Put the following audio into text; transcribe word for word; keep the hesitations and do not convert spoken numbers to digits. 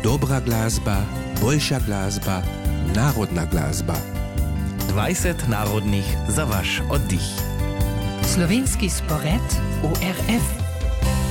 Dobra glazba, boljša glazba, narodna glazba. dvajset narodnih za vaš oddych. Slovenski spored O R F.